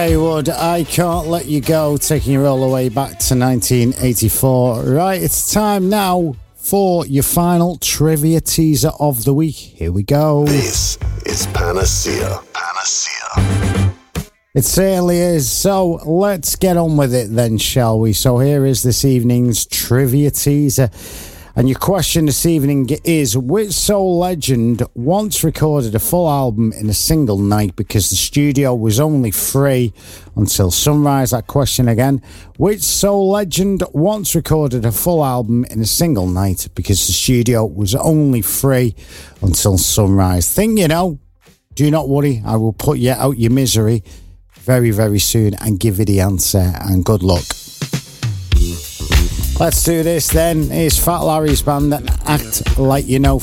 Haywood, I Can't Let You Go, taking you all the way back to 1984. Right, it's time now for your final trivia teaser of the week. Here we go. This is Panacea. It certainly is. So let's get on with it then, shall we? So here is this evening's trivia teaser. And your question this evening is, which soul legend once recorded a full album in a single night because the studio was only free until sunrise? That question again. Which soul legend once recorded a full album in a single night because the studio was only free until sunrise? Think you know. Do not worry. I will put you out your misery very, very soon and give you the answer. And good luck. Let's do this then. Here's Fat Larry's band and Act Like You Know.